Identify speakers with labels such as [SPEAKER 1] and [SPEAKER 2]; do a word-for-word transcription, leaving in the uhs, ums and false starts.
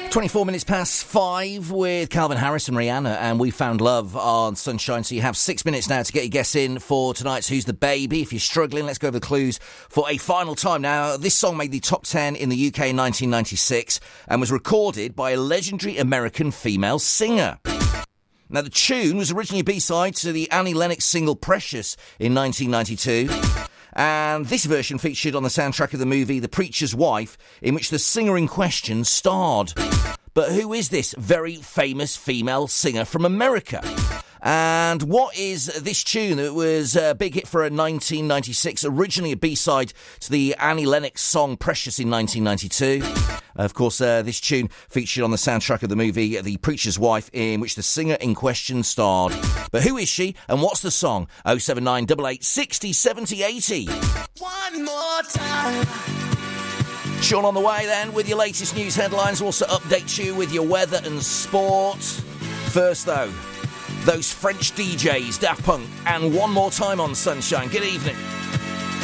[SPEAKER 1] twenty-four minutes past five with Calvin Harris and Rihanna, and We Found Love on Sunshine. So you have six minutes now to get your guess in for tonight's Who's the Baby. If you're struggling, let's go over the clues for a final time. Now, this song made the top ten in the U K in nineteen ninety-six and was recorded by a legendary American female singer. Now, the tune was originally a B-side to the Annie Lennox single Precious in nineteen ninety-two. And this version featured on the soundtrack of the movie The Preacher's Wife, in which the singer in question starred. But who is this very famous female singer from America? And what is this tune that was a big hit for a nineteen ninety-six, originally a B-side to the Annie Lennox song Precious in nineteen ninety-two? Of course, uh, this tune featured on the soundtrack of the movie The Preacher's Wife, in which the singer in question starred. But who is she, and what's the song? oh seven nine eight eight, six oh, seven oh, eight oh.
[SPEAKER 2] One more time.
[SPEAKER 1] Sean on the way then with your latest news headlines. We'll also update you with your weather and sport. First, though, those French D Js, Daft Punk, and One More Time on Sunshine. Good evening.